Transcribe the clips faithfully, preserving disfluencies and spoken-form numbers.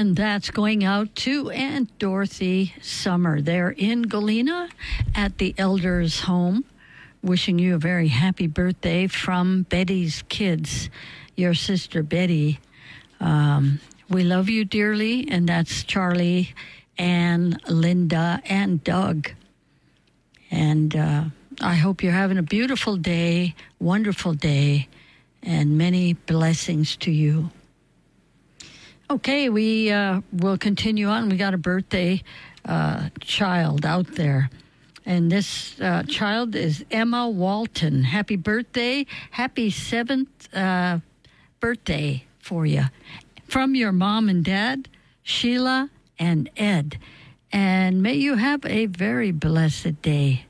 And that's going out to Aunt Dorothy Summer. They're in Galena at the Elders home. Wishing you a very happy birthday from Betty's kids, your sister Betty. Um, we love you dearly, and that's Charlie and Linda and Doug. And uh, I hope you're having a beautiful day, wonderful day, and many blessings to you. Okay, we uh, will continue on. We got a birthday uh, child out there. And this uh, child is Emma Walton. Happy birthday. Happy seventh uh, birthday for you. From your mom and dad, Sheila and Ed. And may you have a very blessed day.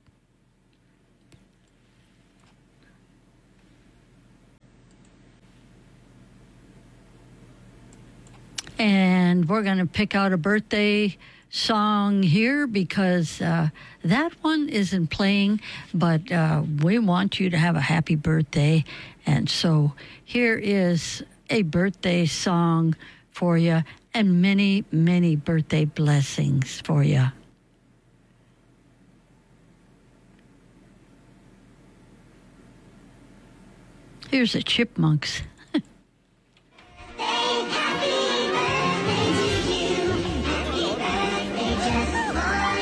And we're going to pick out a birthday song here because uh, that one isn't playing, but uh, we want you to have a happy birthday. And so here is a birthday song for you and many, many birthday blessings for you. Here's the Chipmunks.